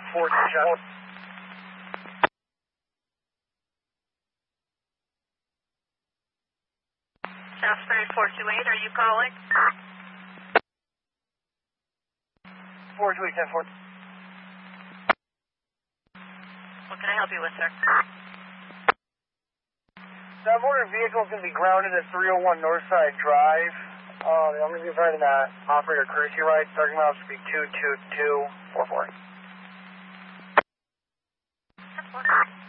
shot. Shaftsbury 428, are you calling? 428, 10-4. What can I help you with, sir? That motor vehicle is going to be grounded at 301 Northside Drive. I'm going to be providing an operator courtesy ride. Starting miles will be 22244. 10-4.